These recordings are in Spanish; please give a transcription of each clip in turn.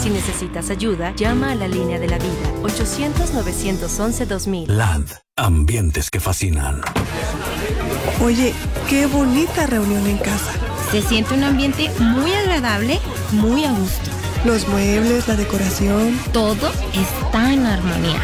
Si necesitas ayuda, llama a la línea de la vida, 800-911-2000. Land, ambientes que fascinan. Oye, qué bonita reunión en casa. Se siente un ambiente muy agradable, muy a gusto. Los muebles, la decoración. Todo está en armonía.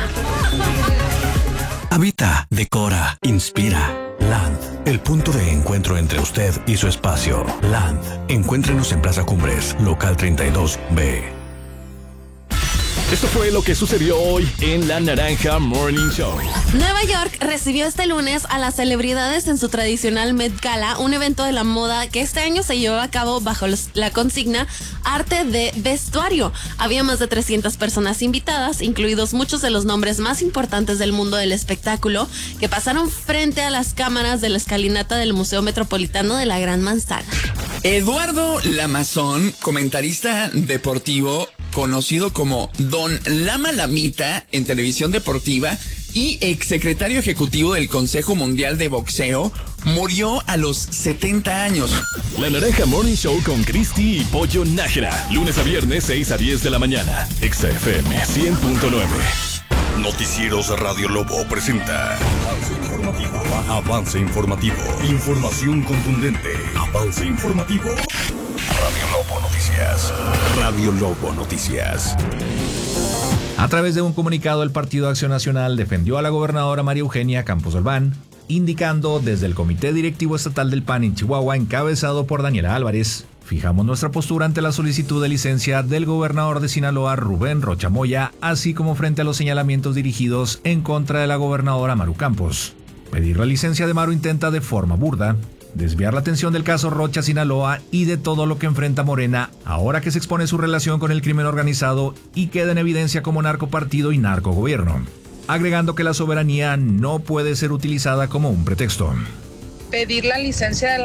Habita, decora, inspira. Land, el punto de encuentro entre usted y su espacio. Land, encuéntrenos en Plaza Cumbres, local 32B. Esto fue lo que sucedió hoy en La Naranja Morning Show. Nueva York recibió este lunes a las celebridades en su tradicional Met Gala, un evento de la moda que este año se llevó a cabo bajo la consigna Arte de Vestuario. Había más de 300 personas invitadas, incluidos muchos de los nombres más importantes del mundo del espectáculo, que pasaron frente a las cámaras de la escalinata del Museo Metropolitano de la Gran Manzana. Eduardo Lamazón, comentarista deportivo, conocido como Don Lama Lamita en televisión deportiva y exsecretario ejecutivo del Consejo Mundial de Boxeo, murió a los 70 años. La Naranja Morning Show con Cristi y Pollo Nájera, lunes a viernes 6 a 10 de la mañana, XFM 100.9. Noticieros Radio Lobo presenta Avance informativo. Información contundente. Avance informativo. Radio Lobo Noticias. Radio Lobo Noticias. A través de un comunicado, el Partido Acción Nacional defendió a la gobernadora María Eugenia Campos Albán, indicando desde el Comité Directivo Estatal del PAN en Chihuahua, encabezado por Daniela Álvarez: fijamos nuestra postura ante la solicitud de licencia del gobernador de Sinaloa, Rubén Rocha Moya, así como frente a los señalamientos dirigidos en contra de la gobernadora Maru Campos. Pedir la licencia de Maru intenta de forma burda desviar la atención del caso Rocha Sinaloa y de todo lo que enfrenta Morena, ahora que se expone su relación con el crimen organizado y queda en evidencia como narcopartido y narcogobierno, agregando que la soberanía no puede ser utilizada como un pretexto. Pedir la licencia de la